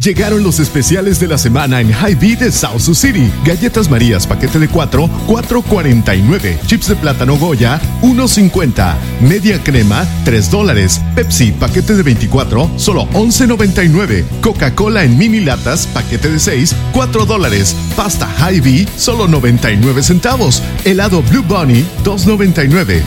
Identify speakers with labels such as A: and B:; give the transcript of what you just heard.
A: Llegaron los especiales de la semana en Hy-Vee de South Sioux City. Galletas Marías, paquete de 4, $4.49. Chips de plátano Goya, $1.50. Media crema, $3. Pepsi, paquete de 24, solo $11.99. Coca-Cola en mini latas, paquete de 6, $4. Pasta Hy-Vee, solo 99 centavos. Helado Blue Bunny, $2.99.